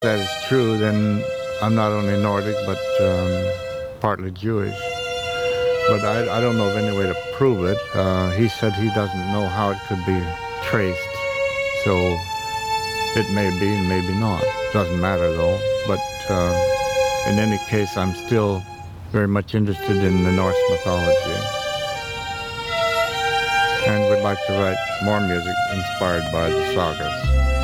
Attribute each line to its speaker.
Speaker 1: that is true, then I'm not only Nordic but partly Jewish. But I don't know of any way to prove it. He said he doesn't know how it could be traced. So it may be and maybe not. Doesn't matter though. But in any case, I'm still very much interested in the Norse mythology. And would like to write more music inspired by the sagas.